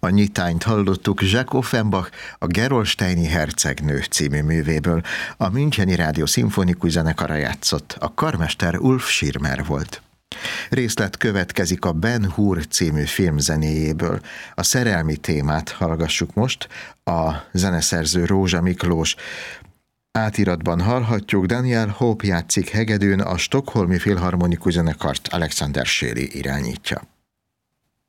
A nyitányt hallottuk Jacques Offenbach a Gerolsteini hercegnő című művéből. A Müncheni Rádió Szimfonikus Zenekara játszott, a karmester Ulf Schirmer volt. Részlet következik a Ben Hur című film zenéjéből. A szerelmi témát hallgassuk most, a zeneszerző Rózsa Miklós. Átiratban hallhatjuk, Daniel Hope játszik hegedűn, a Stockholmi Filharmonikus Zenekart Alexander Shelley irányítja.